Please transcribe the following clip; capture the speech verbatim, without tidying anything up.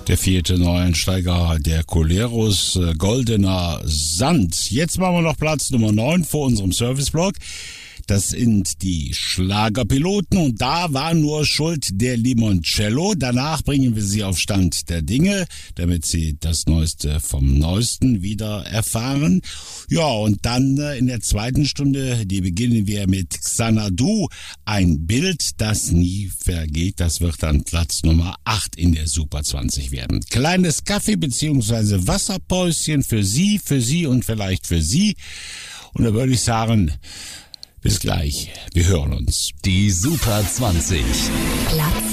Der vierte Neueinsteiger der Coleros, äh, Goldener Sand. Jetzt machen wir noch Platz Nummer neun vor unserem Serviceblog. Das sind die Schlagerpiloten und da war nur schuld der Limoncello. Danach bringen wir sie auf Stand der Dinge, damit sie das Neueste vom Neuesten wieder erfahren. Ja, und dann äh, in der zweiten Stunde, die beginnen wir mit Xanadu. Ein Bild, das nie vergeht. Das wird dann Platz Nummer acht in der Super zwanzig werden. Kleines Kaffee- bzw. Wasserpäuschen für Sie, für Sie und vielleicht für Sie. Und da würde ich sagen, bis gleich. Wir hören uns. Die Super zwanzig. Platz